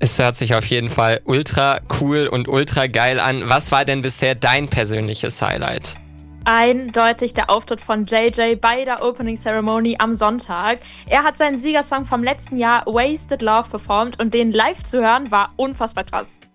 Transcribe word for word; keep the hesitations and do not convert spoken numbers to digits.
Es hört sich auf jeden Fall ultra cool und ultra geil an. Was war denn bisher dein persönliches Highlight? Eindeutig der Auftritt von J J bei der Opening Ceremony am Sonntag. Er hat seinen Siegersong vom letzten Jahr Wasted Love performt und den live zu hören war unfassbar krass.